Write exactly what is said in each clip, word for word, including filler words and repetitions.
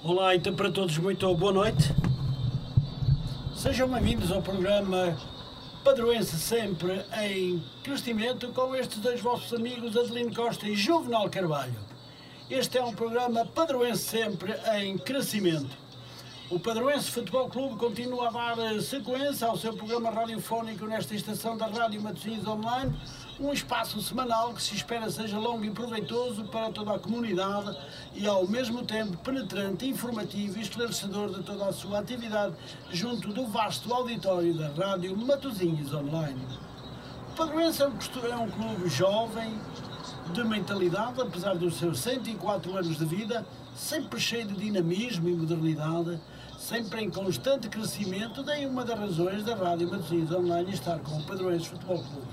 Olá, então para todos muito boa noite. Sejam bem-vindos ao programa Padroense Sempre em Crescimento com estes dois vossos amigos, Adelino Costa e Juvenal Carvalho. Este é um programa Padroense Sempre em Crescimento. O Padroense Futebol Clube continua a dar sequência ao seu programa radiofónico nesta estação da Rádio Matosinhos Online, um espaço semanal que se espera seja longo e proveitoso para toda a comunidade e ao mesmo tempo penetrante, informativo e esclarecedor de toda a sua atividade junto do vasto auditório da Rádio Matosinhos Online. O Padroense é um clube jovem, de mentalidade, apesar dos seus cento e quatro anos de vida, sempre cheio de dinamismo e modernidade, sempre em constante crescimento, daí uma das razões da Rádio Matosinhos Online estar com o Padroense Futebol Clube.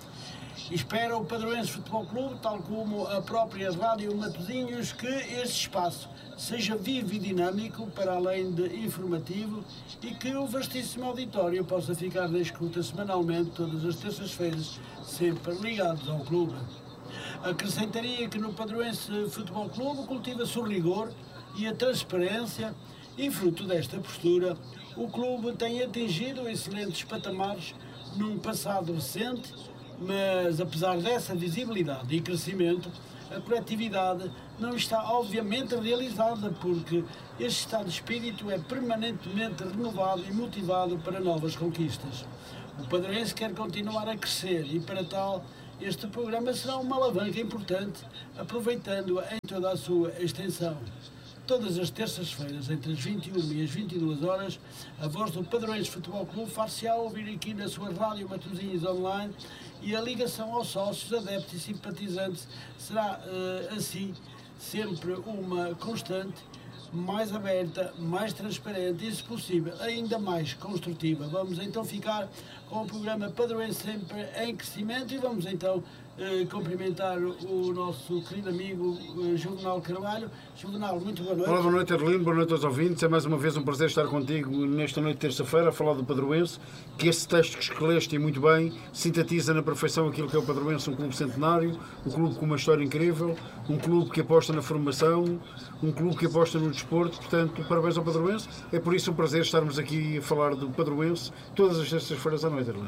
Espera o Padroense Futebol Clube, tal como a própria Rádio Matosinhos, que este espaço seja vivo e dinâmico, para além de informativo, e que o vastíssimo auditório possa ficar na escuta semanalmente, todas as terças-feiras, sempre ligados ao clube. Acrescentaria que no Padroense Futebol Clube cultiva-se o rigor e a transparência e, fruto desta postura, o clube tem atingido excelentes patamares num passado recente, mas apesar dessa visibilidade e crescimento, a coletividade não está obviamente realizada, porque este estado de espírito é permanentemente renovado e motivado para novas conquistas. O Padroense quer continuar a crescer e, para tal, este programa será uma alavanca importante, aproveitando-a em toda a sua extensão. Todas as terças-feiras, entre as vinte e uma e as vinte e duas horas, a voz do Padroense Futebol Clube far-se-á ouvir aqui na sua Rádio Matosinhos Online, e a ligação aos sócios, adeptos e simpatizantes será, uh, assim, sempre uma constante, mais aberta, mais transparente e, se possível, ainda mais construtiva. Vamos então ficar com o programa Padroense Sempre em Crescimento e vamos então eh, cumprimentar o nosso querido amigo eh, Juvenal Carvalho. Juvenal, muito boa noite. Olá, boa noite, Adelino, boa noite aos ouvintes. É mais uma vez um prazer estar contigo nesta noite de terça-feira a falar do Padroense, que esse texto que escolheste muito bem sintetiza na perfeição aquilo que é o Padroense, um clube centenário, um clube com uma história incrível, um clube que aposta na formação, um clube que aposta no desporto. Portanto, parabéns ao Padroense. É por isso um prazer estarmos aqui a falar do Padroense todas as terças-feiras à noite, Adelino.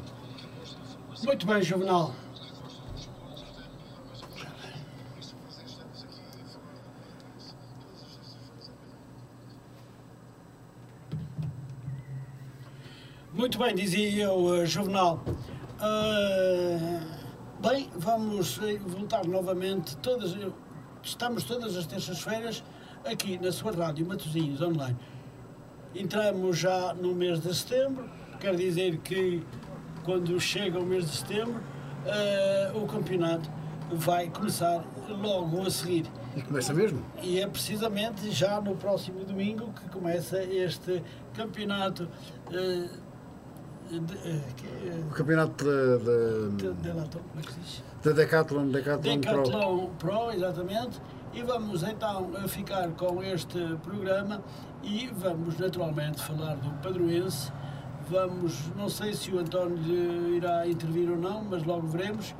Muito bem, Juvenal. Muito bem, dizia eu, Juvenal. Uh, bem, vamos voltar novamente. Todas, estamos todas as terças-feiras aqui na sua Rádio Matosinhos Online. Entramos já no mês de setembro, quer dizer que quando chega o mês de setembro, uh, o campeonato vai começar logo a seguir. E começa mesmo? E é precisamente já no próximo domingo que começa este campeonato. Uh, de, uh, que, uh, o campeonato da de, de, de, de, como é que se diz? Da Decathlon, Decathlon, Decathlon Pro. Pro, exatamente. E vamos então ficar com este programa e vamos naturalmente falar do Padroense. Vamos, não sei se o António irá intervir ou não, mas logo veremos.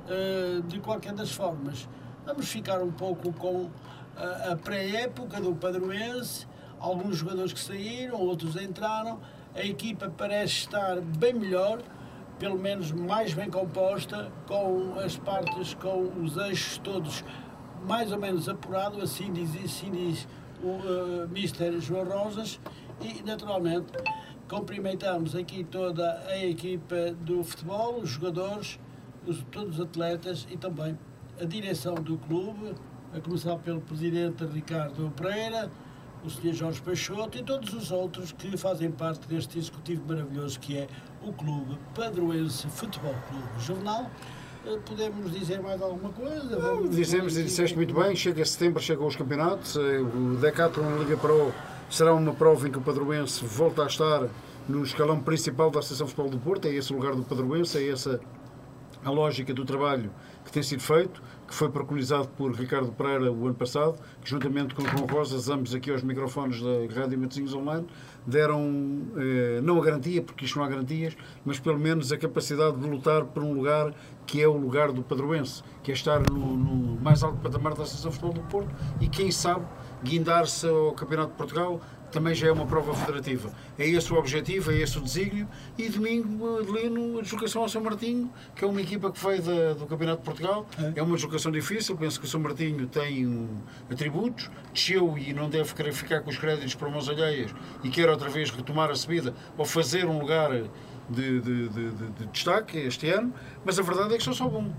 De qualquer das formas, vamos ficar um pouco com a pré-época do Padroense, alguns jogadores que saíram, outros entraram. A equipa parece estar bem melhor, pelo menos mais bem composta, com as partes, com os eixos todos mais ou menos apurado, assim diz, assim diz o uh, mister João Rosas, e naturalmente cumprimentamos aqui toda a equipa do futebol, os jogadores, os, todos os atletas e também a direção do clube, a começar pelo presidente Ricardo Pereira, o senhor Jorge Peixoto e todos os outros que fazem parte deste executivo maravilhoso que é o Clube Padroense Futebol Clube. Jornal. Podemos dizer mais alguma coisa? Vamos Dizemos e disseste muito bem, chega setembro, chegam os campeonatos, o Decathlon Liga Pro será uma prova em que o Padroense volta a estar no escalão principal da Associação Futebol do Porto, é esse o lugar do Padroense, é essa a lógica do trabalho que tem sido feito, que foi preconizado por Ricardo Pereira o ano passado, que juntamente com João Rosas, ambos aqui aos microfones da Rádio Matosinhos Online, deram, eh, não a garantia, porque isto não há garantias, mas pelo menos a capacidade de lutar por um lugar que é o lugar do Padroense, que é estar no, no mais alto patamar da Associação Futebol do Porto e quem sabe guindar-se ao Campeonato de Portugal, também já é uma prova federativa. É esse o objetivo, é esse o desígnio. E domingo, Adelino, a deslocação ao São Martinho, que é uma equipa que veio da, do Campeonato de Portugal. É. é uma deslocação difícil, penso que o São Martinho tem um, atributos, desceu e não deve querer ficar com os créditos para mãos alheias e quer outra vez retomar a subida ou fazer um lugar de, de, de, de, de destaque este ano, mas a verdade é que só só bom.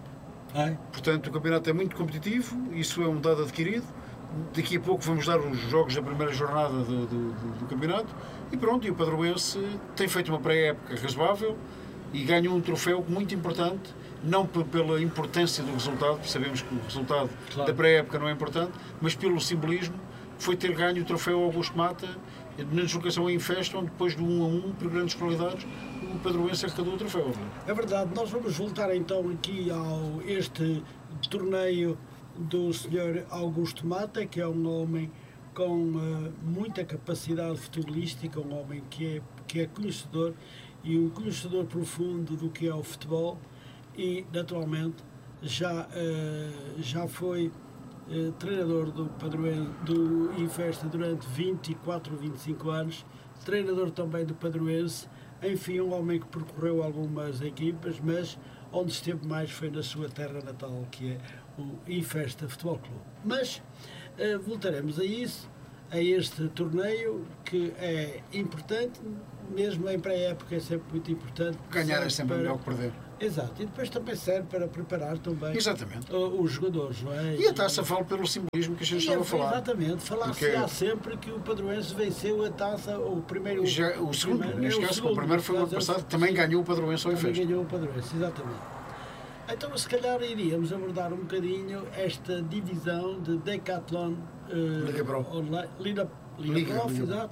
É. Portanto, o campeonato é muito competitivo, isso é um dado adquirido. Daqui a pouco vamos dar os jogos da primeira jornada do, do, do, do campeonato e pronto, e o Padroense tem feito uma pré-época razoável e ganhou um troféu muito importante, não pela importância do resultado, porque sabemos que o resultado claro. da pré-época não é importante, mas pelo simbolismo, foi ter ganho o troféu Augusto Mata na deslocação em Festa, onde depois de um a um, por grandes qualidades, o Padroense arrecadou o troféu. É verdade, nós vamos voltar então aqui ao este torneio do senhor Augusto Mata, que é um homem com uh, muita capacidade futebolística, um homem que é, que é conhecedor e um conhecedor profundo do que é o futebol e, naturalmente, já, uh, já foi uh, treinador do Padroense, do Infesta durante vinte e quatro, vinte e cinco anos, treinador também do Padroense, enfim, um homem que percorreu algumas equipas, mas onde esteve mais foi na sua terra natal, que é o Infesta Futebol Clube. Mas uh, voltaremos a isso, a este torneio que é importante, mesmo em pré-época é sempre muito importante. Ganhar é sempre para... melhor que perder. Exato, e depois também serve para preparar também exatamente. Uh, os jogadores, não é? E a taça vale pelo simbolismo que a gente estava a falar. Exatamente, falar-se há sempre que o Padroense venceu a taça, o primeiro... Já, o segundo, primeiro, neste é o caso, segundo, o primeiro foi o ano passado, também ganhou o Padroense ao Infesta. Também ganhou o Padroense, exatamente. Então, se calhar, iríamos abordar um bocadinho esta divisão de Decathlon uh, Liga Pro. Online, Liga, Liga, Liga Pro, Liga. exato.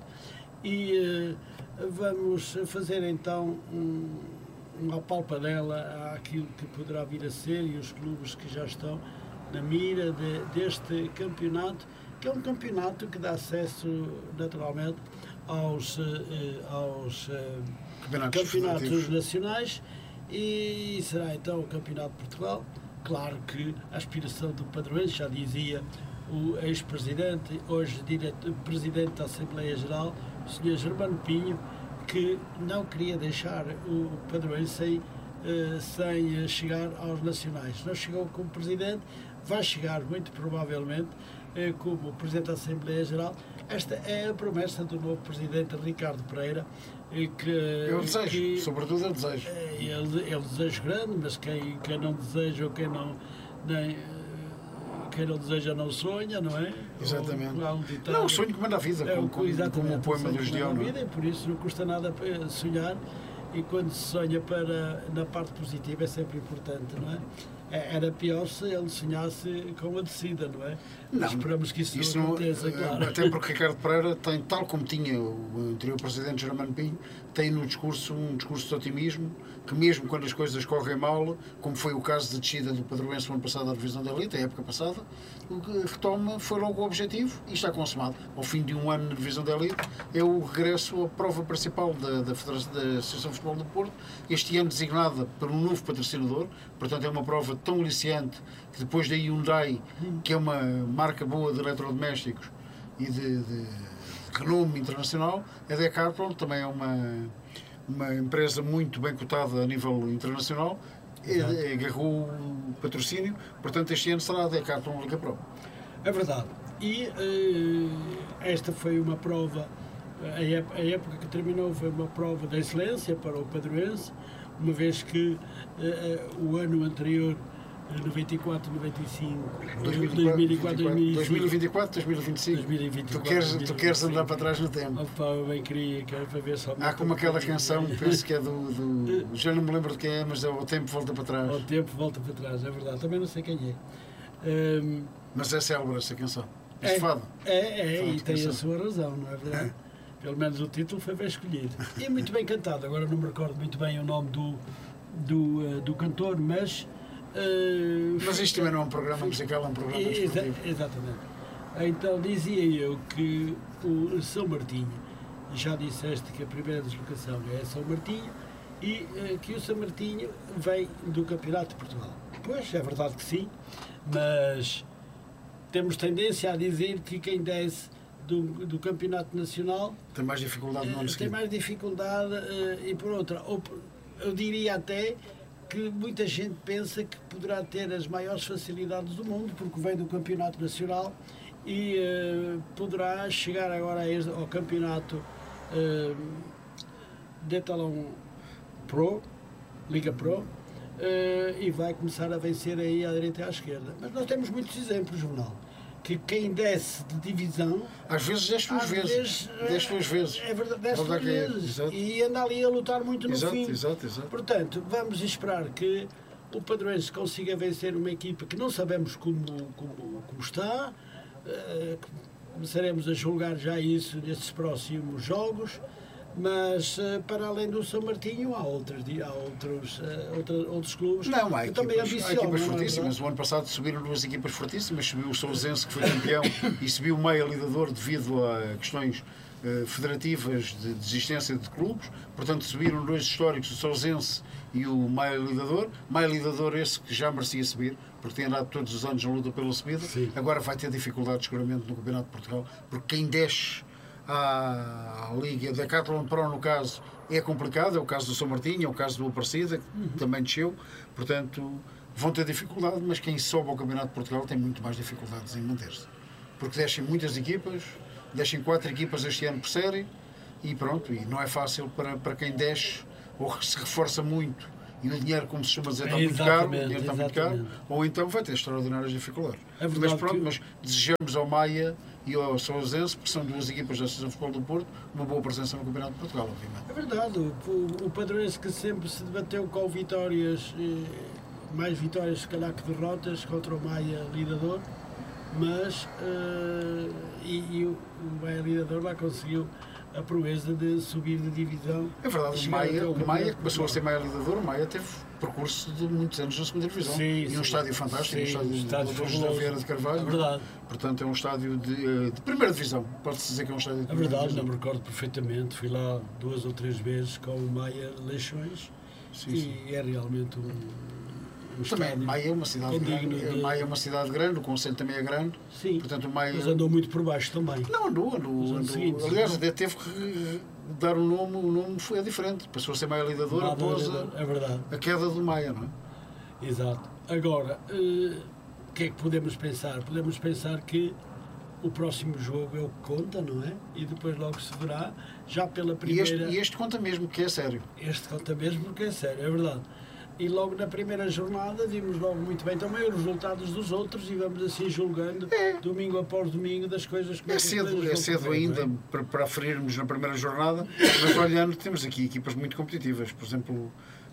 E uh, vamos fazer então um, uma palpadela àquilo que poderá vir a ser e os clubes que já estão na mira de, deste campeonato, que é um campeonato que dá acesso, naturalmente, aos, uh, aos uh, campeonatos, campeonatos nacionais. E será então o Campeonato de Portugal. Claro que a aspiração do Padroense, já dizia o ex-presidente, hoje diretor, presidente da Assembleia Geral, o senhor Germano Pinho, que não queria deixar o Padroense sem, uh, sem chegar aos nacionais. Não chegou como presidente, vai chegar muito provavelmente uh, como presidente da Assembleia Geral. Esta é a promessa do novo presidente Ricardo Pereira. E que, eu desejo, que, sobretudo eu desejo. É, ele, ele desejo grande, mas quem, quem não deseja ou quem não, nem, quem não deseja não sonha, não é? Exatamente. Ou, um ditado, não, o sonho que manda a vida, é, como, como, como o poema dos Dion. E por isso não custa nada sonhar, e quando se sonha para, na parte positiva é sempre importante, não é? Era pior se ele sonhasse com a descida, não é? Não, esperamos que isso, isso não aconteça, não, claro. Até porque Ricardo Pereira tem, tal como tinha o anterior presidente Germano Pinho, tem no discurso um discurso de otimismo, que mesmo quando as coisas correm mal, como foi o caso da descida do Padroense no ano passado à divisão da elite, a época passada, o que retoma foi logo o objetivo e está consumado. Ao fim de um ano na divisão da elite, é o regresso à prova principal da, da, Federação, da Associação de Futebol do Porto, este ano designada por um novo patrocinador, portanto é uma prova tão aliciante que depois da Hyundai, que é uma marca boa de eletrodomésticos e de, de renome internacional, a Decathlon também é uma, uma empresa muito bem cotada a nível internacional, e, agarrou o patrocínio, portanto este ano será a Decathlon Liga Pro. É verdade. E uh, esta foi uma prova, a época, a época que terminou foi uma prova de excelência para o Padroense, uma vez que uh, uh, o ano anterior, noventa e quatro, noventa e cinco, dois mil e quatro, dois mil e vinte e quatro, dois mil e vinte e cinco, tu queres, tu queres andar para trás no tempo. Opa, eu bem queria, quero para ver só... Há como aquela canção, penso que é do, do... já não me lembro de quem é, mas é O Tempo Volta para Trás. O Tempo Volta para Trás, é verdade, também não sei quem é. Um, mas é célebre essa canção, é, é fado. É, é, fado e tem canção. A sua razão, não é verdade? É. Pelo menos o título foi bem escolhido. E muito bem cantado, agora não me recordo muito bem o nome do, do, uh, do cantor, mas... Uh, mas isto também não é um programa musical, é um programa exa exatamente. Então dizia eu que o São Martinho, já disseste que a primeira deslocação é São Martinho e uh, que o São Martinho vem do Campeonato de Portugal. Pois, é verdade que sim, mas temos tendência a dizer que quem desce do, do campeonato nacional tem mais dificuldade no ano tem seguinte. mais dificuldade e por outra, ou, eu diria até que muita gente pensa que poderá ter as maiores facilidades do mundo porque vem do campeonato nacional e uh, poderá chegar agora a este, ao campeonato uh, de Talão Pro, Liga Pro, uh, e vai começar a vencer aí à direita e à esquerda. Mas nós temos muitos exemplos, Jornal, que quem desce de divisão... Às vezes desce duas vezes. Desce duas vezes. É verdade, desce duas vezes. É, e anda ali a lutar muito no exato, fim. Exato, exato. Portanto, vamos esperar que o Padroense consiga vencer uma equipa que não sabemos como, como, como está. Uh, começaremos a julgar já isso nestes próximos jogos. Mas, uh, para além do São Martinho, há, outros, há outros, uh, outra, outros clubes não, há que equipas, também há ambicionam. equipas não é fortíssimas. verdade? O ano passado subiram duas equipas fortíssimas. Subiu o Sousense, que foi campeão, e subiu o Maia Lidador devido a questões uh, federativas de desistência de clubes. Portanto, subiram dois históricos, o Sousense e o Maia Lidador. Maia Lidador esse que já merecia subir, porque tem andado todos os anos na luta pela subida. Sim. Agora vai ter dificuldades seguramente no Campeonato de Portugal, porque quem desce à Liga da Decathlon Pro, no caso, é complicado. É o caso do São Martinho, é o caso do Aparecida, que uhum. também desceu. Portanto, vão ter dificuldade, mas quem sobe ao Campeonato de Portugal tem muito mais dificuldades em manter-se. Porque descem muitas equipas, descem quatro equipas este ano por série, e pronto, e não é fácil para, para quem desce, ou se reforça muito, e o dinheiro, como se chama dizer, está muito caro, o dinheiro está muito caro, ou então vai ter extraordinárias dificuldades. É mas pronto, que... mas desejamos ao Maia e ao Sousense, porque são duas equipas da Associação Futebol do Porto, uma boa presença no Campeonato de Portugal, obviamente. É verdade, o, o Padroense que sempre se debateu com vitórias, mais vitórias se calhar que derrotas contra o Maia Lidador, mas uh, e, e o, o Maia Lidador lá conseguiu a proeza de subir de divisão. É verdade, o Maia, o Maia que passou a ser Maia Lidador, o Maia teve percurso de muitos anos na segunda divisão. Sim, e um sim, estádio fantástico, sim, um estádio de José Vieira de Carvalho. É verdade. Portanto, é um estádio de, de primeira divisão. Pode-se dizer que é um estádio de primeira divisão. É verdade, não me recordo perfeitamente. Fui lá duas ou três vezes com o Maia Leixões, sim, e sim. é realmente um... Também, Maia é uma cidade grande, de... Maia é uma cidade grande, o concelho também é grande. Sim, portanto, Maia... mas andou muito por baixo também. Não, andou, andou. andou. Seguintes, aliás, até teve que dar um nome, o nome foi diferente. Passou a ser Maia Lidador após a, é verdade. a queda do Maia, não é? Exato. Agora, uh, o que é que podemos pensar? Podemos pensar que o próximo jogo é o que conta, não é? E depois logo se verá, já pela primeira... E este, e este conta mesmo, que é sério. Este conta mesmo, porque é sério, é verdade. E logo na primeira jornada vimos logo muito bem também os resultados dos outros e vamos assim julgando, é. domingo após domingo, das coisas que... É cedo, é cedo ainda é? para, para aferirmos na primeira jornada, mas olhando, temos aqui equipas muito competitivas. Por exemplo,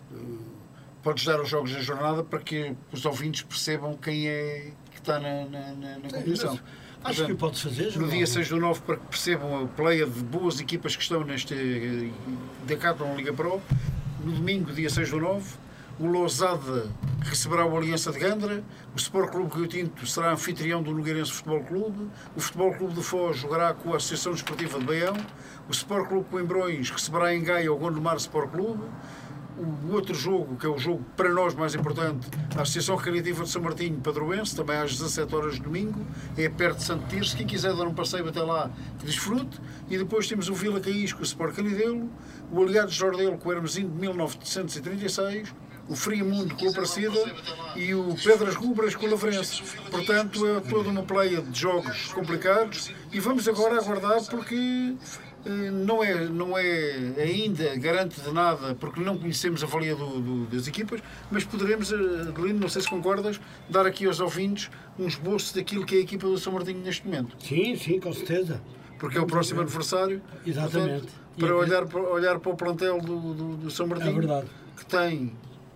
podes dar os jogos da jornada para que os ouvintes percebam quem é que está na, na, na, na competição. Sim, acho Portanto, que podes fazer. No dia seis do nove, para que percebam a pleia de boas equipas que estão neste Decathlon Liga Pro. No domingo, dia seis do nove, o Lousada receberá o Aliança de Gandra, o Sport Clube Rio Tinto será anfitrião do Nogueirense Futebol Clube, o Futebol Clube de Foz jogará com a Associação Desportiva de Baião, o Sport Clube Coimbrões receberá em Gaia o Gondomar Sport Clube, o outro jogo, que é o jogo para nós mais importante, a Associação Recreativa de São Martinho Padroense, também às dezassete horas de domingo, é perto de Santo Tirso. Quem quiser dar um passeio até lá, que desfrute. E depois temos o Vila Caís com o Sport Canidelo, o Aliados de Jordelo com o Hermesinho de mil novecentos e trinta e seis, o Friamundo com o Aparecida e o Pedras Rubras com o Lavrense. Portanto, é toda uma pleia de jogos complicados e vamos agora aguardar, porque não é, não é ainda garante de nada, porque não conhecemos a valia do, do, das equipas, mas poderemos, Adelino, não sei se concordas, dar aqui aos ouvintes um esboço daquilo que é a equipa do São Martinho neste momento. Sim, sim, com certeza. Porque é o próximo aniversário. Exatamente. Portanto, para é olhar, para olhar para o plantel do, do, do São Martinho, é verdade, que tem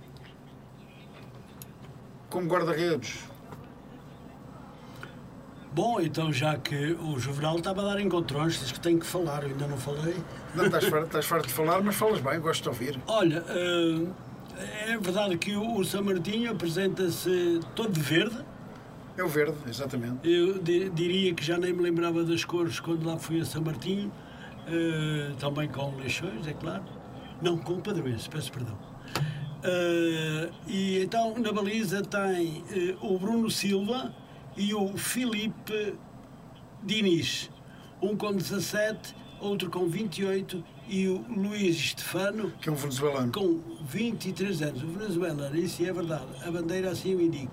como guarda-redes. Bom, então já que o Juvenal estava a dar encontrões, diz que tenho que falar, eu ainda não falei. Não, estás farto, estás farto de falar, mas falas bem, gosto de ouvir. Olha, uh, é verdade que o, o São Martinho apresenta-se todo de verde. É o verde, exatamente. Eu di, diria que já nem me lembrava das cores quando lá fui a São Martinho, uh, também com Leixões, é claro. Não, com o Padroense, peço perdão. Uh, e então na baliza tem uh, o Bruno Silva e o Filipe Diniz, um com dezassete, outro com vinte e oito, e o Luís Stefano, que é um venezuelano, com vinte e três anos. O venezuelano, isso é verdade, a bandeira assim o indica.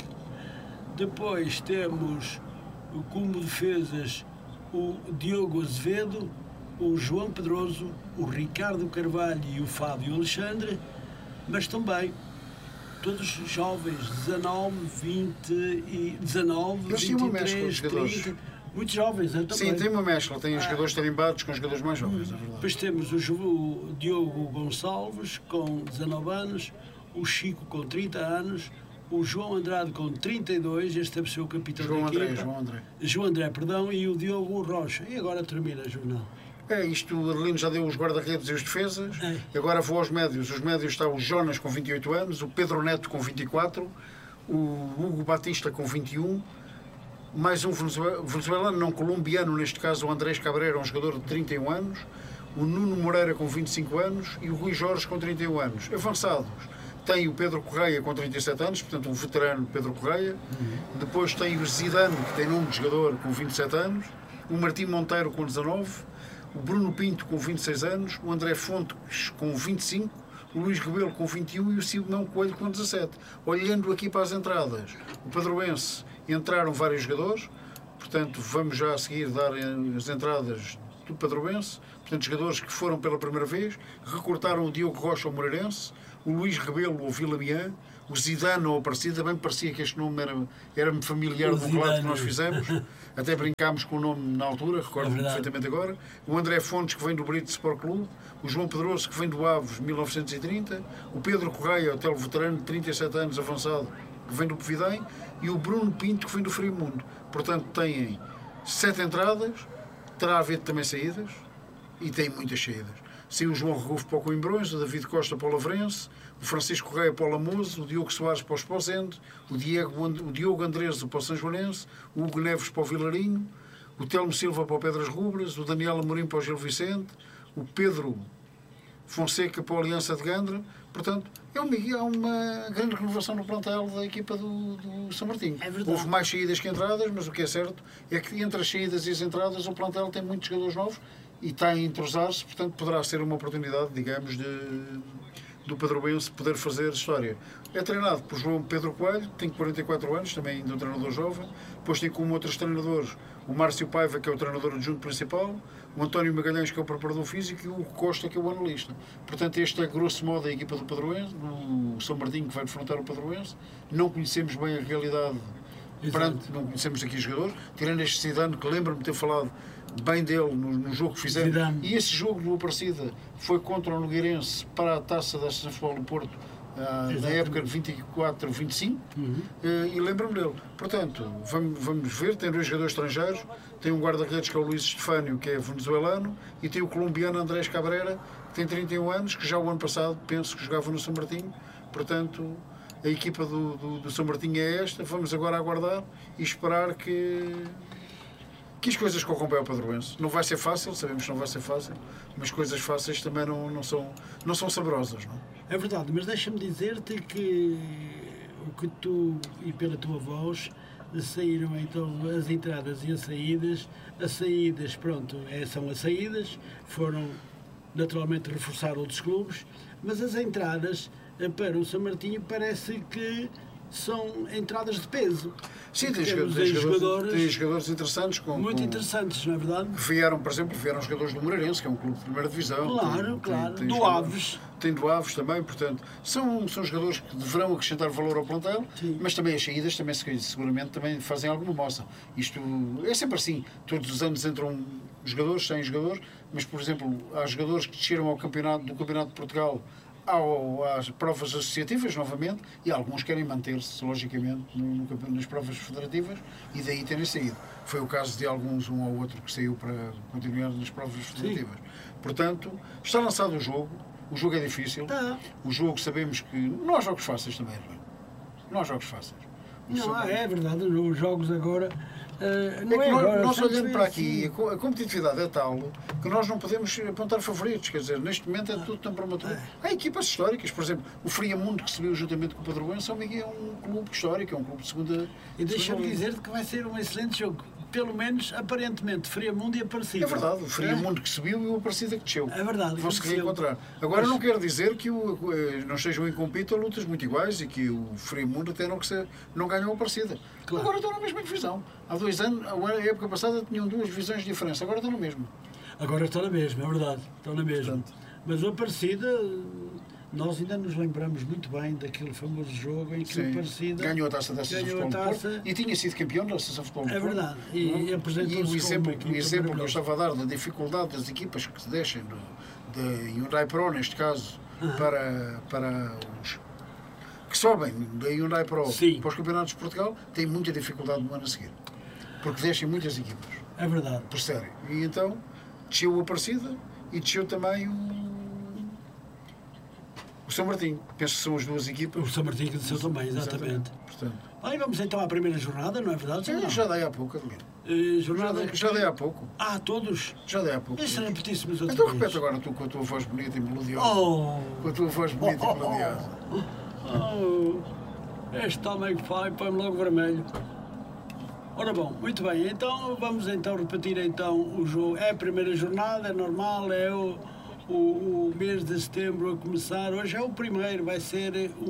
Depois temos como defesas o Diogo Azevedo, o João Pedroso, o Ricardo Carvalho e o Fábio Alexandre, mas também todos jovens, dezanove, vinte e dezanove, eles tinham uma vinte e mescla de três, jogadores. trinta, muitos jovens é, também. Sim, tem uma mescla, tem os jogadores tarimbados com os jogadores mais jovens, é verdade. Depois temos o, o Diogo Gonçalves com dezanove anos, o Chico com trinta anos, o João Andrade com trinta e dois, este deve ser o capitão João da André, equipa. João André. João André, perdão, e o Diogo Rocha. E agora termina o jornal. É, isto, o Adelino já deu os guarda-redes e os defesas. É. Agora vou aos médios. Os médios está o Jonas com vinte e oito anos, o Pedro Neto com vinte e quatro, o Hugo Batista com vinte e um, mais um venezuelano, não colombiano, neste caso o Andrés Cabreira, um jogador de trinta e um anos, o Nuno Moreira com vinte e cinco anos e o Rui Jorge com trinta e um anos. Avançados, tem o Pedro Correia com trinta e sete anos, portanto um veterano Pedro Correia. Uhum. Depois tem o Zidane, que tem nome de jogador, com vinte e sete anos, o Martim Monteiro com dezanove, o Bruno Pinto com vinte e seis anos, o André Fontes com vinte e cinco, o Luís Rebelo com vinte e um e o Simão Coelho com dezassete. Olhando aqui para as entradas, o Padroense entraram vários jogadores, portanto vamos já a seguir dar as entradas do Padroense, portanto jogadores que foram pela primeira vez, recortaram o Diogo Rocha ao Moreirense, o Luís Rebelo ao Vila Miã, o Zidane ao Aparecida, bem parecia que este nome era, era-me familiar do relato que nós fizemos, até brincámos com o nome na altura, recordo-me é perfeitamente agora, o André Fontes, que vem do Brito Sport Clube, o João Pedroso, que vem do Aves, mil novecentos e trinta, o Pedro Correia, hotel veterano de trinta e sete anos, avançado, que vem do Povidém, e o Bruno Pinto, que vem do Frimundo. Portanto, têm sete entradas, terá havido também saídas, e tem muitas saídas. Saiu o João Regufo para o Coimbrões, o David Costa para o Lavrense, o Francisco Correia para o Lamoso, o Diogo Soares para o Esposende, o, Diego, o Diogo Andreso para o São Joanense, o Hugo Neves para o Vilarinho, o Telmo Silva para o Pedras Rubras, o Daniel Amorim para o Gil Vicente, o Pedro Fonseca para a Aliança de Gandra. Portanto, é uma, é uma grande renovação no plantel da equipa do, do São Martinho. É verdade. Houve mais saídas que entradas, mas o que é certo é que entre as saídas e as entradas o plantel tem muitos jogadores novos e está a entrosar-se, portanto poderá ser uma oportunidade, digamos, de, do Padroense poder fazer história. É treinado por João Pedro Coelho, tem quarenta e quatro anos, também ainda um treinador jovem. Depois tem como outros treinadores o Márcio Paiva, que é o treinador adjunto principal, o António Magalhães, que é o preparador físico, e o Hugo Costa, que é o analista. Portanto, este é, grosso modo, a equipa do Padroense, do São Martinho, que vai enfrentar o Padroense. Não conhecemos bem a realidade, perante, não conhecemos aqui os jogadores, tirando este Zidane, que lembro-me de ter falado bem dele no, no jogo que fizemos. Zidane. E esse jogo do Aparecida foi contra o Nogueirense para a taça da Associação de Futebol do Porto, uh, na época de vinte e quatro, vinte e cinco, uhum. uh, e lembro-me dele. Portanto, vamos, vamos ver, tem dois jogadores estrangeiros, tem um guarda-redes que é o Luís Stefânio, que é venezuelano, e tem o colombiano Andrés Cabreira, que tem trinta e um anos, que já o ano passado, penso que jogava no São Martinho. Portanto, a equipa do, do, do São Martinho é esta. Vamos agora aguardar e esperar que que as coisas corram bem ao Padroense. Não vai ser fácil, sabemos que não vai ser fácil, mas coisas fáceis também não, não, são, não são saborosas, não? É verdade, mas deixa-me dizer-te que o que tu, e pela tua voz, saíram então as entradas e as saídas. As saídas, pronto, é, são as saídas, foram naturalmente reforçar outros clubes, mas as entradas para o São Martinho parece que são entradas de peso. Sim, tem jogadores, tem jogadores, tem jogadores interessantes. Com, muito com, interessantes, não é verdade? Vieram, por exemplo, vieram jogadores do Moreirense, que é um clube de primeira divisão. Claro, tem, claro. Tem, tem do Aves. Tem do Aves também, portanto, são, são jogadores que deverão acrescentar valor ao plantel, sim. Mas também as saídas também seguramente também fazem alguma moça. Isto é sempre assim, todos os anos entram jogadores, saem jogadores, mas, por exemplo, há jogadores que desceram ao campeonato, do Campeonato de Portugal Ao, às provas associativas, novamente, e alguns querem manter-se, logicamente, no, no, nas provas federativas, e daí terem saído. Foi o caso de alguns, um ou outro, que saiu para continuar nas provas federativas. Sim. Portanto, está lançado o jogo, o jogo é difícil, tá. O jogo sabemos que... Não há jogos fáceis também, não é? Não há jogos fáceis. Não, ah, é verdade, os jogos agora Uh, não é que é nós, agora, nós olhando sempre para assim. aqui, a competitividade é tal que nós não podemos apontar favoritos. Quer dizer, neste momento é tudo tão prematuro. Há equipas históricas, por exemplo, o Friamundo, que subiu juntamente com o Padroense, é um clube histórico, é um clube de segunda. E deixa-me dizer-te que vai ser um excelente jogo. Pelo menos, aparentemente, Friamundo e Aparecida. É verdade, o Friamundo é? que subiu e o Aparecida que desceu. É verdade. Vão se reencontrar. Agora, Mas... não quer dizer que o, não estejam em compita lutas muito iguais e que o Friamundo até não, que se, não ganham a Aparecida. Claro. Agora estão na mesma divisão. Há dois anos, na época passada, tinham duas divisões de diferença. Agora estão na mesma. Agora estão na mesma, é verdade. Estão na mesma. Portanto, Mas o Aparecida... Nós ainda nos lembramos muito bem daquele famoso jogo em que sim, o Aparecida ganhou a taça da Associação de Futebol do Porto e tinha sido campeão da Associação de Futebol do Porto. É verdade. E, e, e o exemplo, o exemplo que eu estava a dar da dificuldade das equipas que se deixem de Hyundai Pro, neste caso, uh-huh. para, para os que sobem da Hyundai Pro sim. para os campeonatos de Portugal, têm muita dificuldade no ano a seguir. Porque deixam muitas equipas. É verdade. Por sério. E então desceu o Aparecida e desceu também o O São Martinho, penso que são as duas equipas. O São Martinho que desceu também, exatamente. Portanto. Aí vamos então à primeira jornada, não é verdade? É, já dei há pouco, Adelino. Uh, jornada já, já dei há pouco. Ah, todos? Já dei há pouco. Isso é repetíssimos outra Então vez. repete agora tu com a tua voz bonita e melodiosa. Oh. Com a tua voz bonita oh, e melodiosa. Oh, oh. Este homem que fala põe-me logo vermelho. Ora bom, muito bem, então vamos então repetir então o jogo. É a primeira jornada, é normal, é o... O, o mês de setembro a começar, hoje é o primeiro, vai ser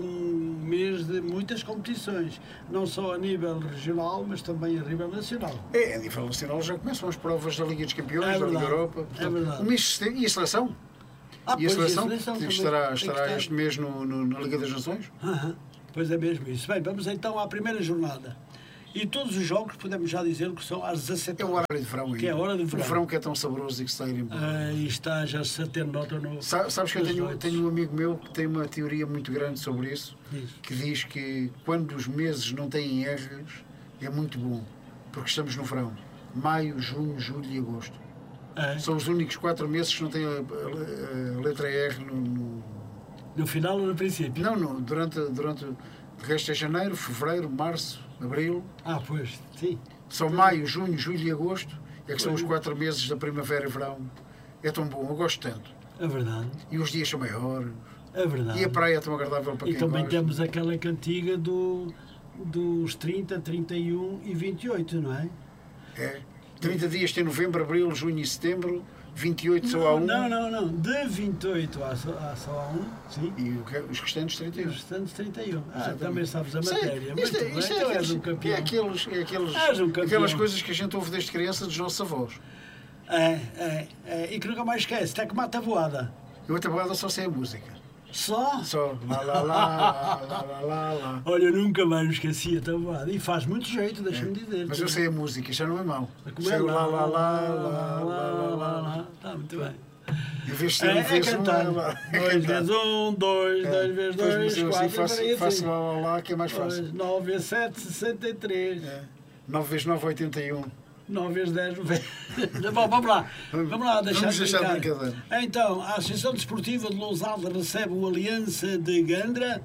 um mês de muitas competições, não só a nível regional, mas também a nível nacional. É, a nível nacional já começam as provas da Liga dos Campeões, é da Liga Europa. Portanto, é verdade. O mês de setembro, e a seleção? Ah, e a seleção, e a seleção estará, estará este mês no, no, na Liga das Nações? Aham, pois é mesmo isso. Bem, vamos então à primeira jornada. E todos os jogos, podemos já dizer que são às dezassete horas. É o horário de verão. Que é a hora de verão. O verão que é tão saboroso e que está a ir embora. Ah, e está já se a ter nota no... Sa sabes que eu tenho, tenho um amigo meu que tem uma teoria muito grande sobre isso, isso, que diz que quando os meses não têm erros, é muito bom, porque estamos no verão. Maio, junho, julho e agosto. É. São os únicos quatro meses que não têm a, a, a letra R no, no... No final ou no princípio? Não, não durante, durante... De resto é janeiro, fevereiro, março, abril. Ah, pois, sim. São maio, junho, julho e agosto. É que são os quatro meses da primavera e verão. É tão bom, eu gosto tanto. É verdade. E os dias são maiores. É verdade. E a praia é tão agradável para e quem também gosta. Temos aquela cantiga do, dos trinta, trinta e um e vinte e oito, não é? É. trinta dias tem novembro, abril, junho e setembro. vinte e oito só há um. Não, não, não. De vinte e oito há só, há só há um, sim. E o que, os restantes trinta e um. Os restantes trinta e um. Ah, Exatamente. Também sabes a Sei, matéria. Isto, Muito é, bem, isto é, então aqueles, és um campeão. é, aqueles, é aqueles, És um campeão. aquelas coisas que a gente ouve desde criança dos nossos avós. É, é, é. E que nunca mais esquece. Até que mata a voada. Eu a tabuada só sei a música. Só? Só. Lá, lá, lá, lá, lá, lá, lá. Olha, nunca mais me esqueci a tabuada. E faz muito jeito, deixa-me é. dizer. Mas eu sei a música, já não é mau. Como é? Lá, lá, lá, lá, lá, lá, lá, lá. Está muito bem. Em vez de ter é, um vezes é um, cantar. é lá. É dois vezes um, dois, é. dois vezes dois, eu quatro, assim, faço, assim. faço lá, lá, lá, que é mais fácil. Dois, nove vezes sete, sessenta e três. É. nove vezes nove, oitenta e um. nove vezes dez, noventa. Bom, vamos lá. Vamos lá deixar, vamos deixar de brincadeira. Então, a Associação Desportiva de Lousada recebe o Aliança de Gandra,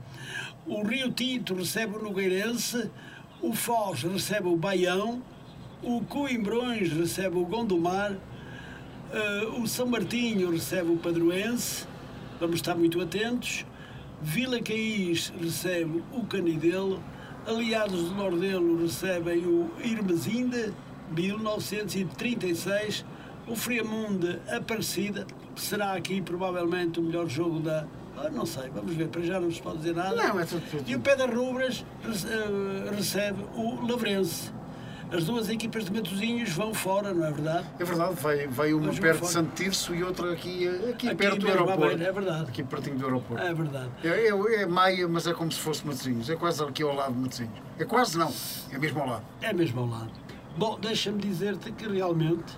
o Rio Tinto recebe o Nogueirense, o Foz recebe o Baião, o Coimbrões recebe o Gondomar, uh, o São Martinho recebe o Padroense, vamos estar muito atentos, Vila Caís recebe o Canidelo, Aliados do Nordelo recebem o Irmesinde, mil novecentos e trinta e seis, o Friamundo Aparecida, que será aqui provavelmente o melhor jogo da... Ah, não sei, vamos ver, para já não se pode dizer nada. Não, é tudo, tudo. E o Pedras Rubras recebe o Lavrense. As duas equipas de Matosinhos vão fora, não é verdade? É verdade, vai, vai uma perto de Santo Tirso e outra aqui, aqui, aqui perto do aeroporto. É verdade. Aqui pertinho do aeroporto. É verdade. É, é, é Maia, mas é como se fosse Matosinhos. É quase aqui ao lado de Matosinhos. É quase não, é mesmo ao lado. É mesmo ao lado. Bom, deixa-me dizer-te que realmente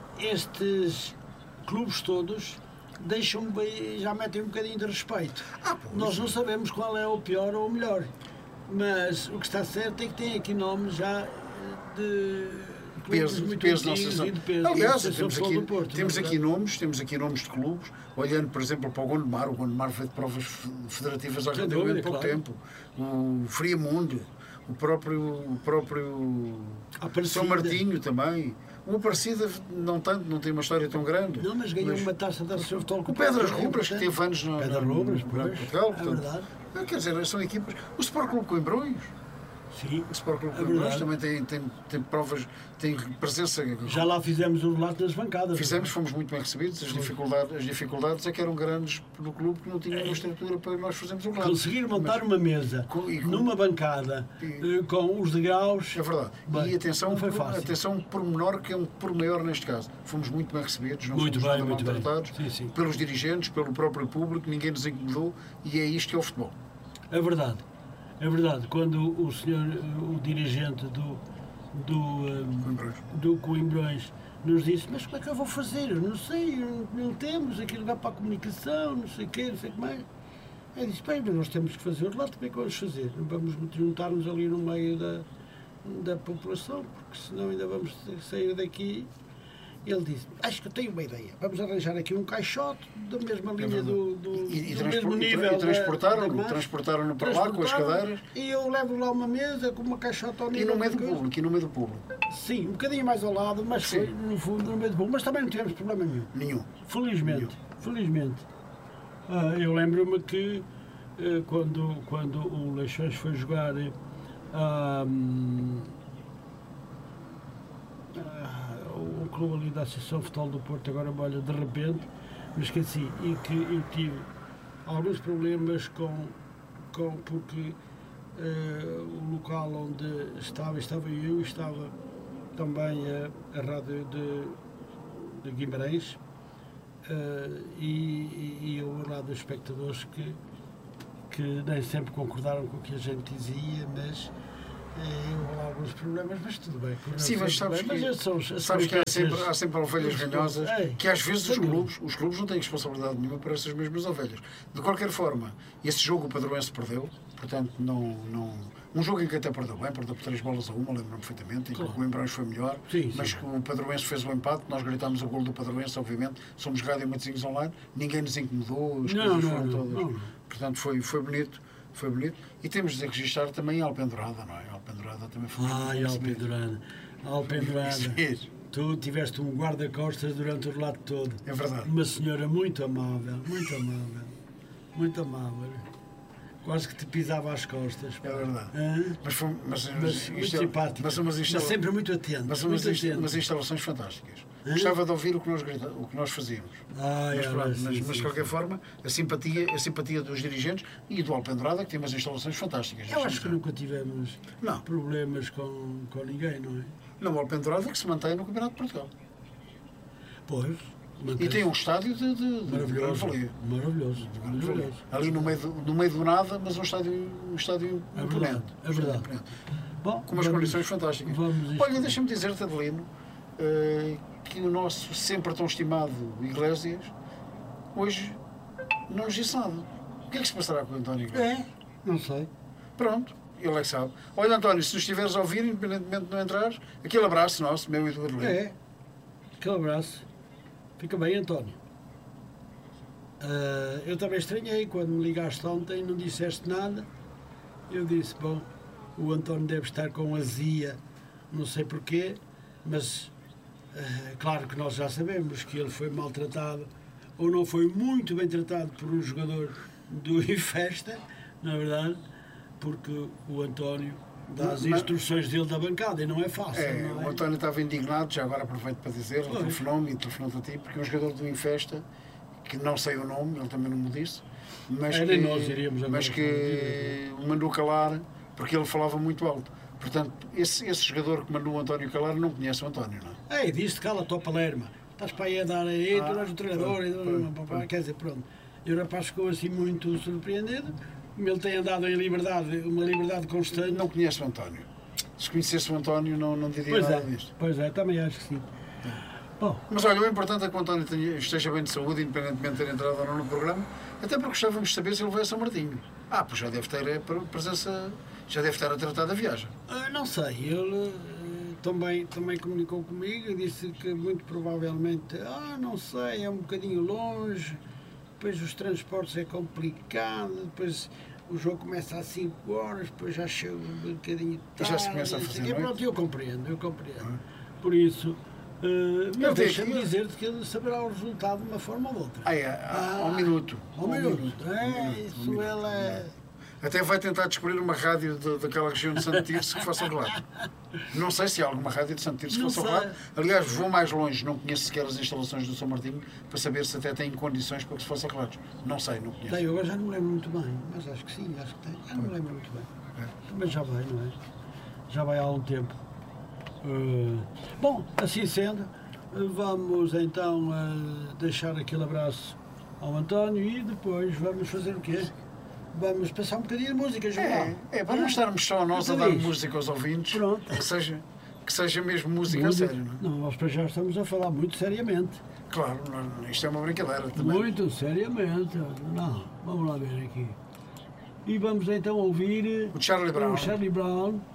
estes clubes todos deixam já metem um bocadinho de respeito. Ah, Nós não sabemos qual é o pior ou o melhor, mas o que está certo é que tem aqui nomes já de peso, muito peso, antigos e de peso. Aliás, temos aqui, Porto, temos aqui nomes, temos aqui nomes de clubes, olhando, por exemplo, para o Gondomar. O Gondomar foi de provas federativas há relativamente pouco tempo. O Friamundo, o próprio, o próprio Aparecida. São Martinho também. O Aparecida não tanto, não tem uma história tão grande. Não, mas ganhou mas... uma taça da Associação de Futebol com o Pedras Rubras, que teve anos no, Pedras no, Rubras, no, pois, no Portugal. é verdade. Quer dizer, são equipas. O Sport Clube Coimbrões. Sim, o Sport Clube é Coimbrões também tem, tem, tem provas, tem presença. Já lá fizemos o relato das bancadas. Fizemos, fomos muito bem recebidos. As dificuldades, as dificuldades é que eram grandes no clube, que não tinham uma estrutura para nós fazermos o relato. Conseguir montar Mas, uma mesa com, com, numa bancada e, com os degraus. É verdade. Bem, e atenção, foi fácil. atenção, um pormenor que é um pormenor neste caso. Fomos muito bem recebidos, não muito fomos bem, nada muito maltratados sim, sim. pelos dirigentes, pelo próprio público, ninguém nos incomodou e é isto que é o futebol. É verdade. É verdade, quando o senhor, o dirigente do, do, um, do Coimbrões nos disse, mas como é que eu vou fazer? Eu não sei, não, não temos aqui lugar para a comunicação, não sei o quê, não sei o que mais. Eu disse, bem, mas nós temos que fazer o relato, como é que vamos fazer? Não vamos juntar-nos ali no meio da, da população, porque senão ainda vamos sair daqui. Ele disse, acho que eu tenho uma ideia, vamos arranjar aqui um caixote da mesma linha do, do, e, e do mesmo nível. E transportaram-no transportaram para lá com as cadeiras. E eu levo lá uma mesa com uma caixote ao nível. E no meio do público, e no meio do público. Sim, um bocadinho mais ao lado, mas foi no fundo no meio do público. Mas também não tivemos problema nenhum. Nenhum. Felizmente, nenhum. felizmente. Ah, eu lembro-me que eh, quando, quando o Leixões foi jogar ah, o clube ali da Associação de Futebol do Porto, agora olha, de repente me esqueci, e que eu tive alguns problemas com, com porque uh, o local onde estava, estava eu, estava também a, a rádio de, de Guimarães uh, e, e eu lá dos espectadores que, que nem sempre concordaram com o que a gente dizia, mas houve alguns problemas, mas tudo bem. Sim, mas sabes bem, que, mas são, sabes que há sempre, há sempre ovelhas ranhosas, que às vezes os clubes, os clubes não têm responsabilidade nenhuma por essas mesmas ovelhas. De qualquer forma, esse jogo o Padroense perdeu, portanto, não, não, um jogo em que até perdeu bem, perdeu por três bolas a uma, lembro-me perfeitamente, em que o Coimbrões foi melhor, sim, mas sim. o Padroense fez o empate, nós gritámos o golo do Padroense, obviamente, somos Rádio Matosinhos Online, ninguém nos incomodou, as não, coisas não, foram não, todas. Não, não. Portanto, foi, foi bonito. Foi bonito. E temos de registrar também a Alpendurada, não é? A Alpendurada também foi muito Ai, Alpendurada. Alpendurada. Tu tiveste um guarda-costas durante o relato todo. É verdade. Uma senhora muito amável, muito amável. Muito amável. Quase que te pisava às costas. É verdade. Ah? Mas, foi, mas, mas muito isto, simpática. Mas, umas instala... mas sempre muito atento. Mas umas, umas, insta... umas instalações fantásticas. Ah? Gostava de ouvir o que nós, grita... o que nós fazíamos. Ah, mas, é, pronto, sim, mas, sim, mas de qualquer sim. forma, a simpatia, a simpatia dos dirigentes e do Alpendurada, que tem umas instalações fantásticas. Eu acho que nunca tivemos não. problemas com, com ninguém, não é? Não, o Alpendurada que se mantém no Campeonato de Portugal. Pois. E tem um estádio de, de, de maravilhoso, de maravilhoso, maravilhoso. Ali no meio, do, no meio do nada, mas um estádio, um estádio é imponente. Verdade, é verdade. Imponente. Bom, com umas vamos, condições fantásticas. Olha, deixa-me dizer-te, Adelino, uh, que o nosso sempre tão estimado Iglesias hoje não nos disse nada. O que é que se passará com o António Iglesias? É, não sei. Pronto, ele é que sabe. Olha, António, se nos estiveres a ouvir, independentemente de não entrares, aquele abraço nosso, meu e do Adelino. É, aquele abraço. Fica bem, António. Uh, eu também estranhei quando me ligaste ontem e não disseste nada. Eu disse, bom, o António deve estar com azia, não sei porquê, mas uh, claro que nós já sabemos que ele foi maltratado ou não foi muito bem tratado por um jogador do Infesta, na verdade, porque o António dá as instruções dele da bancada e não é fácil. É, não é? O António estava indignado, já agora aproveito para dizer, ele telefonou-me e telefonou-te a ti, porque um jogador do Infesta, que não sei o nome, ele também não me disse, mas é, que, nós iríamos mas que o mandou calar, porque ele falava muito alto. Portanto, esse, esse jogador que mandou o António calar não conhece o António, não é? É, disse, cala-te ao Palerma, estás para aí a dar aí, ah, tu és o treinador, pronto, e, pronto. Quer dizer, pronto. E o rapaz ficou assim muito surpreendido, como ele tem andado em liberdade, uma liberdade constante. Não conhece o António. Se conhecesse o António, não, não diria pois nada é, disto. Pois é, também acho que sim. Bom, mas olha, o importante é que o António tenha, esteja bem de saúde, independentemente de ter entrado ou não no programa, até porque gostávamos de saber se ele veio a São Martinho. Ah, pois já deve ter a presença, já deve estar a tratar da viagem. Ah, não sei, ele uh, também, também comunicou comigo e disse que muito provavelmente, ah, não sei, é um bocadinho longe, depois os transportes é complicado, depois o jogo começa às cinco horas, depois já chega um bocadinho tarde. Já se começa a fazer e noite? pronto, eu compreendo, eu compreendo. Uhum. Por isso, uh, mas deixa-me dizer-te que ele saberá o resultado de uma forma ou outra. Ah, é, ah, ao minuto. Ao minuto. minuto. É, um minuto, isso um ela é... Até vai tentar descobrir uma rádio de, daquela região de Santo Tirso que faça relato. Não sei se há alguma rádio de Santo Tirso que faça relato. Aliás, vou mais longe, não conheço sequer as instalações do São Martinho para saber se até têm condições para que se faça relatos. Não sei, não conheço. Tem, agora já não me lembro muito bem, mas acho que sim, acho que tem. Já não me lembro muito bem. É. Mas já vai, não é? Já vai há algum tempo. Uh, bom, assim sendo, vamos então uh, deixar aquele abraço ao António e depois vamos fazer o quê? Vamos passar um bocadinho de música, João. É, é, para não estarmos só nós a dar música aos ouvintes, Pronto. Que, seja, que seja mesmo música, música a sério. Não, é? Não, nós para já estamos a falar muito seriamente. Claro, não, isto é uma brincadeira também. Muito seriamente. Não, vamos lá ver aqui. E vamos então ouvir o Charlie Brown. O Charlie Brown